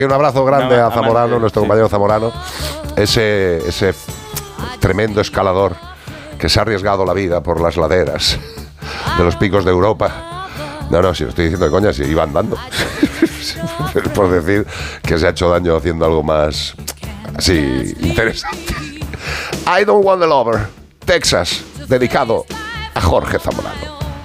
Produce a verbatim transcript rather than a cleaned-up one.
Un abrazo grande Una, a Zamorano, amante, nuestro sí. compañero Zamorano, ese, ese tremendo escalador que se ha arriesgado la vida por las laderas de los picos de Europa. No, no, si lo estoy diciendo de coña, si iba andando. Por decir que se ha hecho daño haciendo algo más así interesante. I Don't Want the Lover, Texas, dedicado a Jorge Zamorano.